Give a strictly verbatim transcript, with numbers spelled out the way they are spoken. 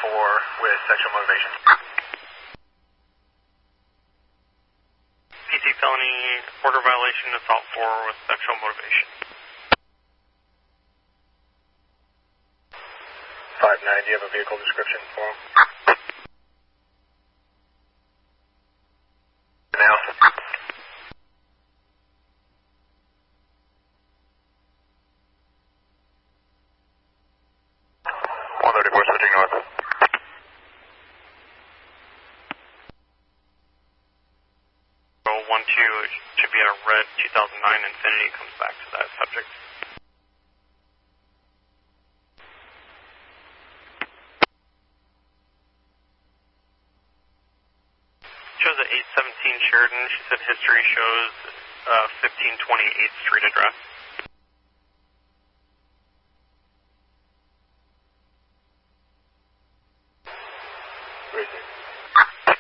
four with sexual motivation. P C felony, order violation, assault four with sexual motivation. five nine, do you have a vehicle description for him? Now. one thirty-four, switching north. one two, it should be a red two thousand nine Infiniti, comes back to that subject. Shows at eight seventeen Sheridan. She said history shows uh, fifteen twenty eighth Street address. Where is it?